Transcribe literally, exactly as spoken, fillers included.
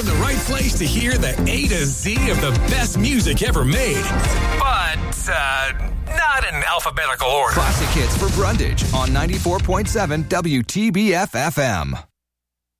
in the right place to hear the A to Z of the best music ever made. But, uh, not in alphabetical order. Classic hits for Brundage on ninety-four point seven W T B F F M.